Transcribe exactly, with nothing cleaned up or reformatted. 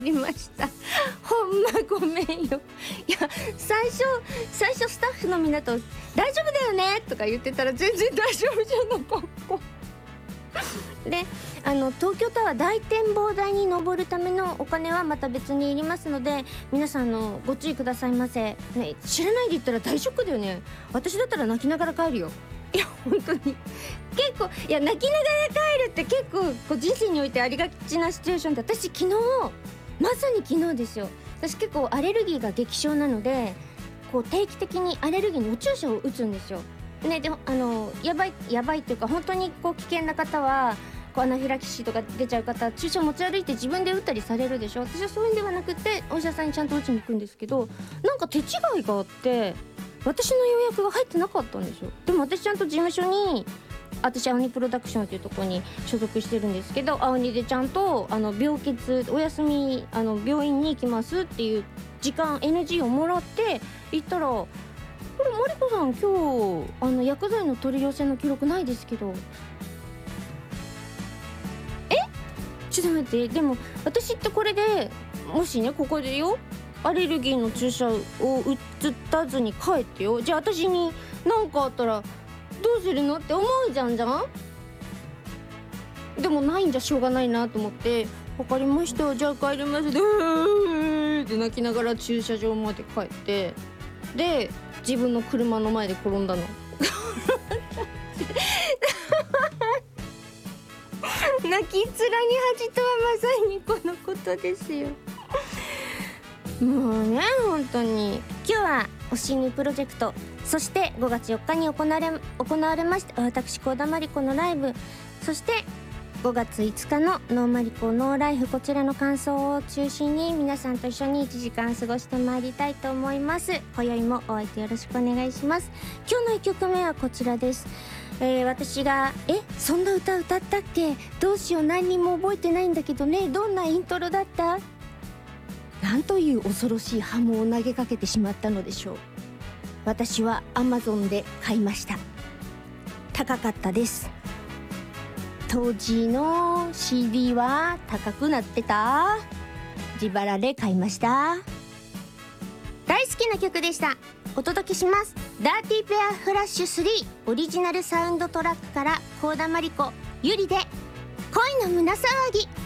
りました。ほんまごめんよ。いや、最初最初スタッフのみんなと大丈夫だよねとか言ってたら全然大丈夫じゃなかったで、あの東京タワー大展望台に登るためのお金はまた別にいりますので、皆さんあのご注意くださいませ、ね、知らないで言ったら大ショックだよね。私だったら泣きながら帰るよ。いや本当に結構、いや泣きながら帰るって結構こう人生においてありがちなシチュエーションで、私昨日まさに昨日ですよ。私結構アレルギーが激症なので、こう定期的にアレルギーのお注射を打つんですよ。ね、であのやばいやばいっていうか、本当にこう危険な方はこうアナフィラキシーとか出ちゃう方、注射持ち歩いて自分で打ったりされるでしょ。私はそういうんではなくて、お医者さんにちゃんと打ちに行くんですけど、なんか手違いがあって私の予約が入ってなかったんですよ。でも私ちゃんと事務所に、私青鬼プロダクションっていうところに所属してるんですけど、青鬼でちゃんとあの病欠お休み、あの病院に行きますっていう時間 エヌジー をもらって行ったら、これマリコさん今日あの薬剤の取り寄せの記録ないですけど、えちょっと待って、でも私ってこれでもしね、ここでよアレルギーの注射を打たずに帰ってよ、じゃあ私に何かあったらどうするのって思うじゃんじゃん。でもないんじゃしょうがないなと思って、分かりましたじゃあ帰りますでーって泣きながら駐車場まで帰って、で自分の車の前で転んだの泣きっ面に恥とはまさにこのことですよ。もうね、本当に今日はおしにプロジェクト、そしてごがつよっかに行われ行われました私幸田真理子のライブ、そしてごがついつかのノーマリコノーライフ、こちらの感想を中心に皆さんと一緒にいちじかん過ごしてまいりたいと思います。今宵もお相手よろしくお願いします。今日のいっきょくめはこちらです。えー、私がえそんな歌歌ったっけ、どうしよう何にも覚えてないんだけどね、どんなイントロだった、なんという恐ろしいハモを投げかけてしまったのでしょう。私は アマゾン で買いました。高かったです。当時の シーディー は高くなってた。自腹で買いました。大好きな曲でした。お届けします。ダーティーペアフラッシュスリーオリジナルサウンドトラックから幸田真理子ゆりで恋の胸騒ぎ。